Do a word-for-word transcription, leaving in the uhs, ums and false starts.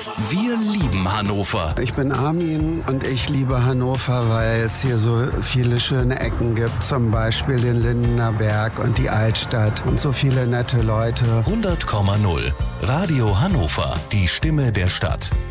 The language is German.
Wir lieben Hannover. Ich bin Armin und ich liebe Hannover, weil es hier so viele schöne Ecken gibt. Zum Beispiel den Lindener Berg und die Altstadt und so viele nette Leute. hundert Komma null. Radio Hannover, die Stimme der Stadt.